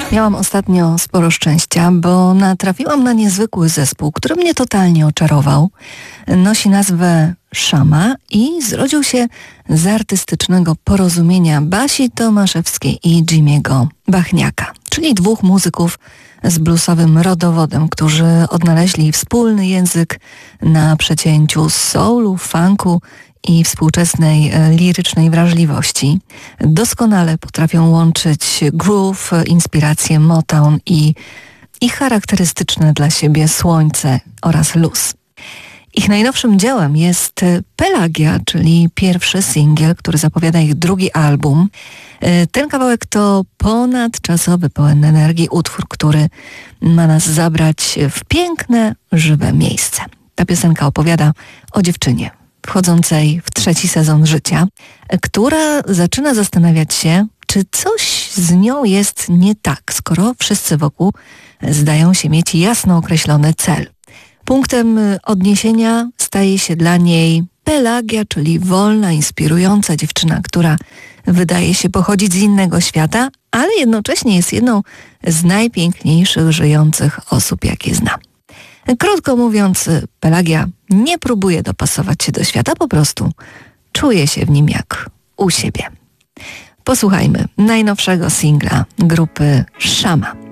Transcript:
Miałam ostatnio sporo szczęścia, bo natrafiłam na niezwykły zespół, który mnie totalnie oczarował. Nosi nazwę Szama i zrodził się z artystycznego porozumienia Basi Tomaszewskiej i Jimmy'ego Bachniaka, czyli dwóch muzyków z bluesowym rodowodem, którzy odnaleźli wspólny język na przecięciu soulu, funku i współczesnej lirycznej wrażliwości. Doskonale potrafią łączyć groove, inspiracje Motown i charakterystyczne dla siebie słońce oraz luz. Ich najnowszym dziełem jest Pelagia, czyli pierwszy singiel, który zapowiada ich drugi album. Ten kawałek to ponadczasowy, pełen energii utwór, który ma nas zabrać w piękne, żywe miejsce. Ta piosenka opowiada o dziewczynie wchodzącej w 3. sezon życia, która zaczyna zastanawiać się, czy coś z nią jest nie tak, skoro wszyscy wokół zdają się mieć jasno określony cel. Punktem odniesienia staje się dla niej Pelagia, czyli wolna, inspirująca dziewczyna, która wydaje się pochodzić z innego świata, ale jednocześnie jest jedną z najpiękniejszych żyjących osób, jakie zna. Krótko mówiąc, Pelagia nie próbuje dopasować się do świata, po prostu czuje się w nim jak u siebie. Posłuchajmy najnowszego singla grupy Szama.